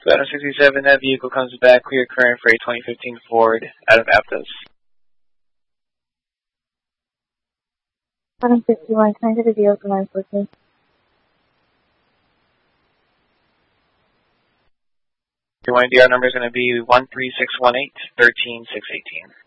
So Adam 67, that vehicle comes back clear current for a 2015 Ford out of Aptos. Adam 61, can I get a vehicle line quickly? Your YDR number is going to be 13618 13618.